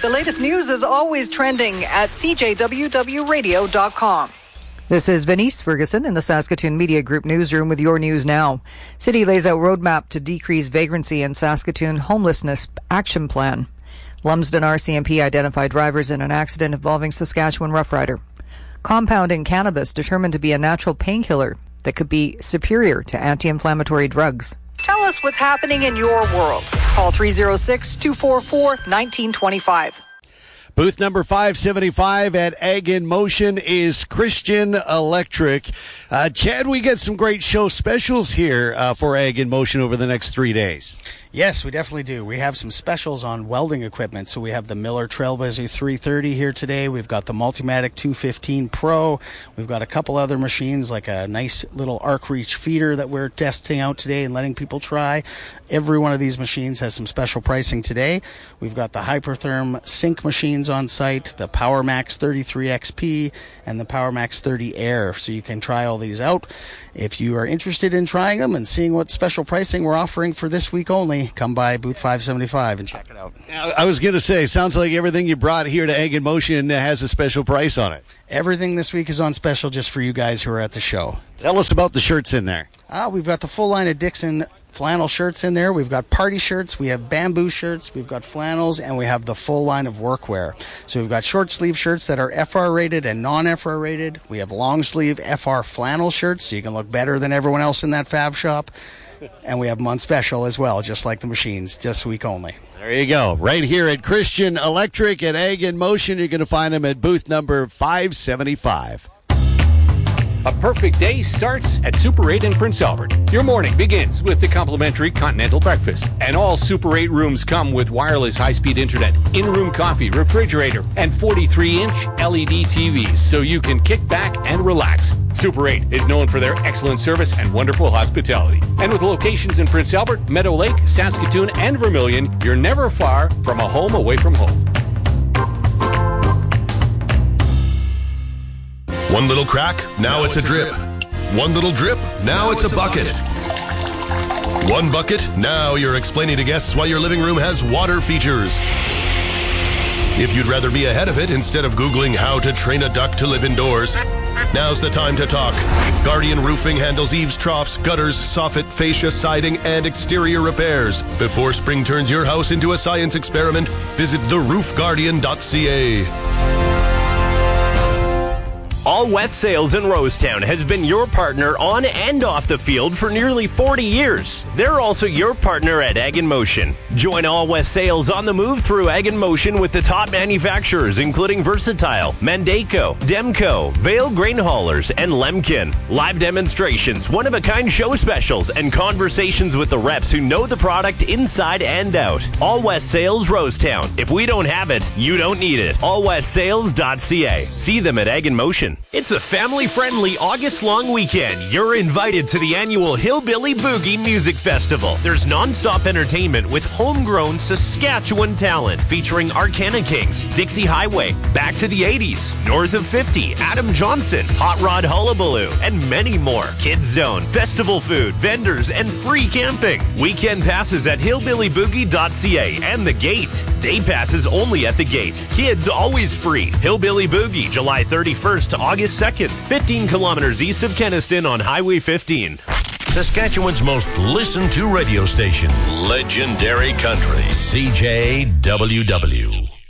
latest news is always trending at cjwwradio.com. This is Venice Ferguson in the Saskatoon Media Group newsroom with your news now. City lays out roadmap to decrease vagrancy in Saskatoon homelessness action plan. Lumsden RCMP identified drivers in an accident involving Saskatchewan Rough Rider. Compounding cannabis determined to be a natural painkiller that could be superior to anti-inflammatory drugs. Tell us what's happening in your world. Call 306-244-1925. Booth number 575 at Ag in Motion is Christian Electric. Chad, we get some great show specials here for Ag in Motion over the next 3 days. Yes, we definitely do. We have some specials on welding equipment. So we have the Miller Trailblazer 330 here today. We've got the Multimatic 215 Pro. We've got a couple other machines like a nice little arc reach feeder that we're testing out today and letting people try. Every one of these machines has some special pricing today. We've got the Hypertherm Sync machines on site, the PowerMax 33 XP, and the PowerMax 30 Air. So you can try all these out. If you are interested in trying them and seeing what special pricing we're offering for this week only, come by booth 575 and check it out. I was going to say, sounds like everything you brought here to Ag in Motion has a special price on it. Everything this week is on special just for you guys who are at the show. Tell us about the shirts in there. We've got the full line of Dixon flannel shirts in there. We've got party shirts, we have bamboo shirts, we've got flannels, and we have the full line of workwear. So we've got short sleeve shirts that are FR rated and non-FR rated. We have long sleeve FR flannel shirts, so you can look better than everyone else in that fab shop. And we have them on special as well, just like the machines, this week only. There you go. Right here at Christian Electric at Ag in Motion. You're going to find them at booth number 575. A perfect day starts at Super 8 in Prince Albert. Your morning begins with the complimentary continental breakfast. And all Super 8 rooms come with wireless high-speed internet, in-room coffee, refrigerator, and 43-inch LED TVs so you can kick back and relax. Super 8 is known for their excellent service and wonderful hospitality. And with locations in Prince Albert, Meadow Lake, Saskatoon, and Vermilion, you're never far from a home away from home. One little crack, now it's a drip. One little drip, now it's a bucket. One bucket, now you're explaining to guests why your living room has water features. If you'd rather be ahead of it instead of Googling how to train a duck to live indoors, now's the time to talk. Guardian Roofing handles eaves, troughs, gutters, soffit, fascia, siding, and exterior repairs. Before spring turns your house into a science experiment, visit theroofguardian.ca. All West Sales in Rosetown has been your partner on and off the field for nearly 40 years. They're also your partner at Ag in Motion. Join All West Sales on the move through Ag in Motion with the top manufacturers including Versatile, Mandaco, Demco, Vale Grain Haulers, and Lemkin. Live demonstrations, one-of-a-kind show specials, and conversations with the reps who know the product inside and out. All West Sales Rosetown. If we don't have it, you don't need it. allwestsales.ca. See them at Ag in Motion. It's a family-friendly August-long weekend. You're invited to the annual Hillbilly Boogie Music Festival. There's non-stop entertainment with homegrown Saskatchewan talent featuring Arcana Kings, Dixie Highway, Back to the 80s, North of 50, Adam Johnson, Hot Rod Hullabaloo, and many more. Kids Zone, festival food, vendors, and free camping. Weekend passes at hillbillyboogie.ca and The Gate. Day passes only at The Gate. Kids always free. Hillbilly Boogie, July 31st to August 2nd, 15 kilometers east of Kenaston on Highway 15. Saskatchewan's most listened to radio station, Legendary Country, CJWW.